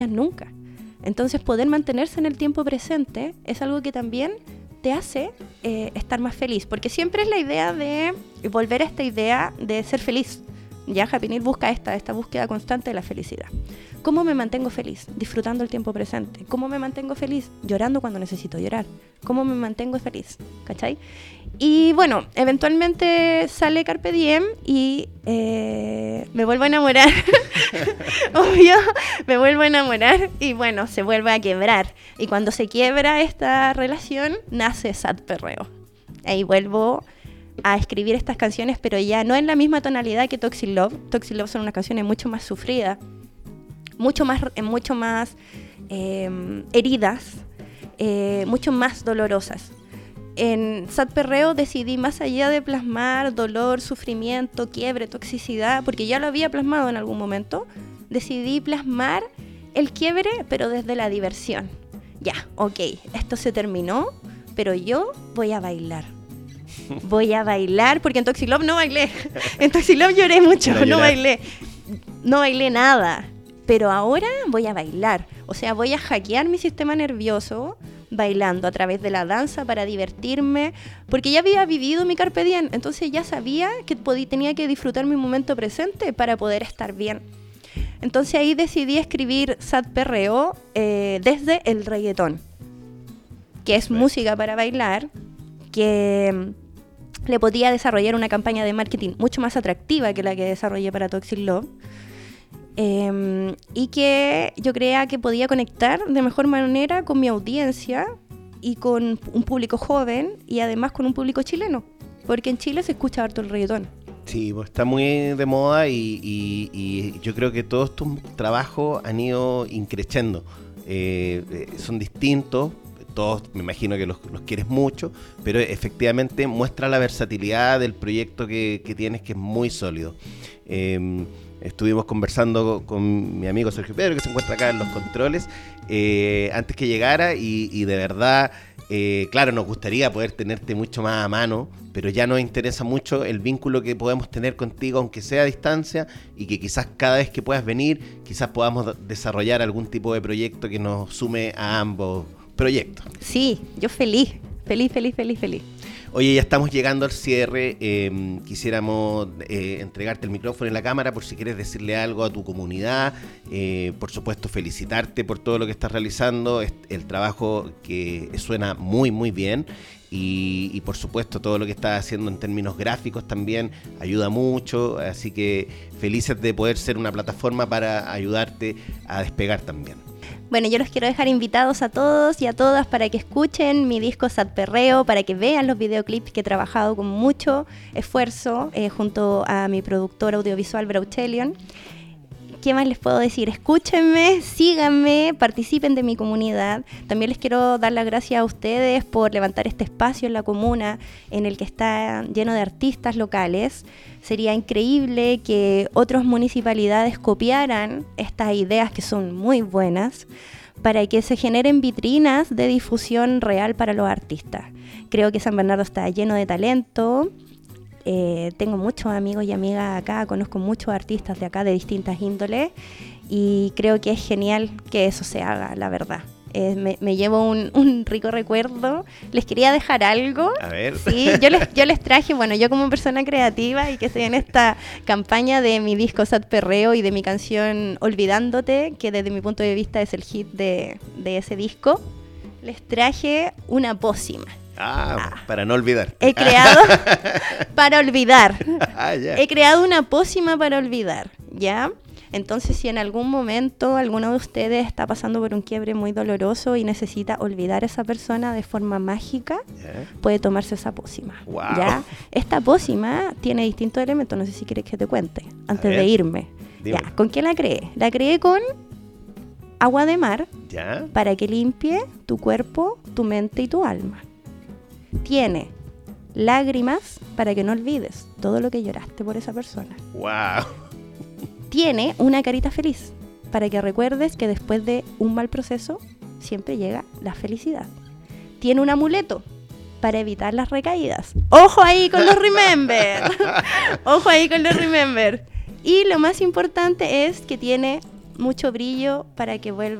nunca. Entonces poder mantenerse en el tiempo presente es algo que también te hace estar más feliz, porque siempre es la idea de volver a esta idea de ser feliz. Ya Happy Need busca esta búsqueda constante de la felicidad. ¿Cómo me mantengo feliz? Disfrutando el tiempo presente. ¿Cómo me mantengo feliz? Llorando cuando necesito llorar. ¿Cómo me mantengo feliz? ¿Cachai? Y bueno, eventualmente sale Carpe Diem y me vuelvo a enamorar. Obvio, me vuelvo a enamorar y bueno, se vuelve a quebrar. Y cuando se quiebra esta relación, nace Sad Perreo. Ahí vuelvo a escribir estas canciones, pero ya no en la misma tonalidad que Toxic Love. Toxic Love son unas canciones mucho más sufridas, mucho más heridas, mucho más dolorosas. En Sad Perreo decidí, más allá de plasmar dolor, sufrimiento, quiebre, toxicidad, porque ya lo había plasmado en algún momento, decidí plasmar el quiebre, pero desde la diversión. Ya, ok, esto se terminó, pero yo voy a bailar. Voy a bailar, porque en Toxic Love no bailé. En Toxic Love lloré mucho, no bailé nada. Pero ahora voy a bailar. O sea, voy a hackear mi sistema nervioso bailando a través de la danza para divertirme, porque ya había vivido mi Carpe Diem, entonces ya sabía que tenía que disfrutar mi momento presente para poder estar bien. Entonces ahí decidí escribir Sad Perreo desde el reggaetón, que es música para bailar, que le podía desarrollar una campaña de marketing mucho más atractiva que la que desarrollé para Toxic Love, y que yo creía que podía conectar de mejor manera con mi audiencia y con un público joven y además con un público chileno, porque en Chile se escucha harto el reggaetón. Sí, pues está muy de moda y yo creo que todos tus trabajos han ido increciendo. Son distintos, todos me imagino que los quieres mucho, pero efectivamente muestra la versatilidad del proyecto que tienes, que es muy sólido. Estuvimos conversando con mi amigo Sergio Pedro, que se encuentra acá en los controles, antes que llegara y de verdad, claro, nos gustaría poder tenerte mucho más a mano, pero ya nos interesa mucho el vínculo que podemos tener contigo, aunque sea a distancia, y que quizás cada vez que puedas venir, quizás podamos desarrollar algún tipo de proyecto que nos sume a ambos proyectos. Sí, yo feliz. Oye, ya estamos llegando al cierre. Quisiéramos entregarte el micrófono en la cámara por si quieres decirle algo a tu comunidad. Por supuesto, felicitarte por todo lo que estás realizando. El trabajo que suena muy, muy bien. Y por supuesto, todo lo que estás haciendo en términos gráficos también ayuda mucho. Así que felices de poder ser una plataforma para ayudarte a despegar también. Bueno, yo los quiero dejar invitados a todos y a todas para que escuchen mi disco Sad Perreo, para que vean los videoclips que he trabajado con mucho esfuerzo junto a mi productor audiovisual Brauchelion. ¿Qué más les puedo decir? Escúchenme, síganme, participen de mi comunidad. También les quiero dar las gracias a ustedes por levantar este espacio en la comuna en el que está lleno de artistas locales. Sería increíble que otras municipalidades copiaran estas ideas que son muy buenas para que se generen vitrinas de difusión real para los artistas. Creo que San Bernardo está lleno de talento. Tengo muchos amigos y amigas acá, conozco muchos artistas de acá de distintas índoles y creo que es genial que eso se haga, la verdad. Me llevo un rico recuerdo. Les quería dejar algo. A ver. Sí, yo les traje, bueno, yo como persona creativa y que estoy en esta campaña de mi disco Sad Perreo y de mi canción Olvidándote, que desde mi punto de vista es el hit de ese disco, les traje una pócima. Para no olvidar. He creado para olvidar. Ya. He creado una pócima para olvidar, ¿ya? Entonces, si en algún momento alguno de ustedes está pasando por un quiebre muy doloroso y necesita olvidar a esa persona de forma mágica, puede tomarse esa pócima. Wow. ¿Ya? Esta pócima tiene distintos elementos, no sé si quieres que te cuente, antes de irme. Dime. ¿Ya? ¿Con qué la creé? La creé con agua de mar, ¿Ya? para que limpie tu cuerpo, tu mente y tu alma. Tiene lágrimas para que no olvides todo lo que lloraste por esa persona. ¡Wow! Tiene una carita feliz para que recuerdes que después de un mal proceso siempre llega la felicidad. Tiene un amuleto para evitar las recaídas. ¡Ojo ahí con los remember! ¡Ojo ahí con los remember! Y lo más importante es que tiene mucho brillo para que